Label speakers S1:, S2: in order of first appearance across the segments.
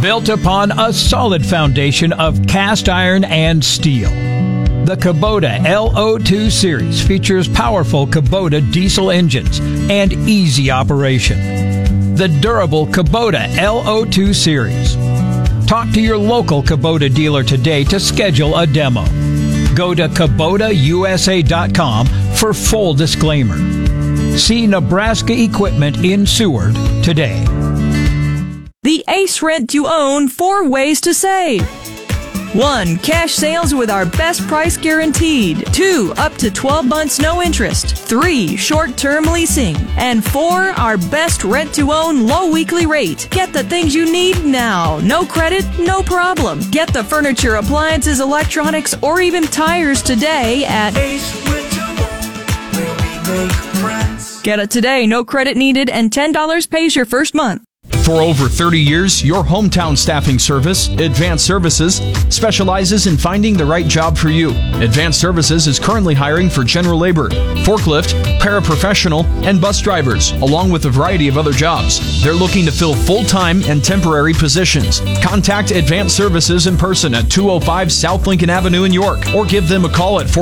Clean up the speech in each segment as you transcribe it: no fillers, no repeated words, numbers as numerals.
S1: built upon a solid foundation of cast iron and steel. The Kubota LO2 series features powerful Kubota diesel engines and easy operation. The durable Kubota LO2 series. Talk to your local Kubota dealer today to schedule a demo. Go to KubotaUSA.com for full disclaimer. See Nebraska Equipment in Seward today.
S2: The Ace Rent-to-Own 4 ways to save. 1. Cash sales with our best price guaranteed. 2. Up to 12 months no interest. 3. Short-term leasing. And 4. Our best rent-to-own low weekly rate. Get the things you need now. No credit, no problem. Get the furniture, appliances, electronics, or even tires today at
S3: Ace Rent-to-Own, where we make friends.
S2: Get it today, no credit needed, and $10 pays your first month.
S4: For over 30 years, your hometown staffing service, Advanced Services, specializes in finding the right job for you. Advanced Services is currently hiring for general labor, forklift, paraprofessional, and bus drivers, along with a variety of other jobs. They're looking to fill full-time and temporary positions. Contact Advanced Services in person at 205 South Lincoln Avenue in York, or give them a call at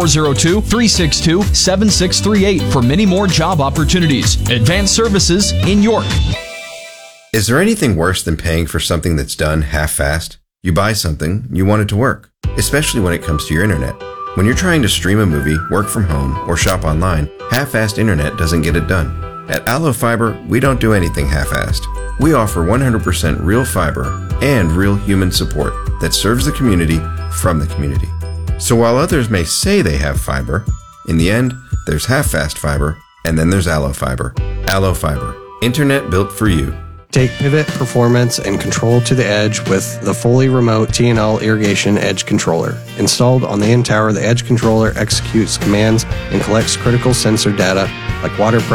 S4: 402-362-7638 for many more job opportunities. Advanced Services in York.
S5: Is there anything worse than paying for something that's done half-assed? You buy something, you want it to work, especially when it comes to your internet. When you're trying to stream a movie, work from home, or shop online, half-assed internet doesn't get it done. At Allo Fiber, we don't do anything half-assed. We offer 100% real fiber and real human support that serves the community from the community. So while others may say they have fiber, in the end, there's half-assed fiber, and then there's Allo Fiber. Allo Fiber, internet built for you.
S6: Take pivot, performance, and control to the edge with the fully remote T&L Irrigation Edge Controller. Installed on the end tower, the Edge Controller executes commands and collects critical sensor data like water pressure,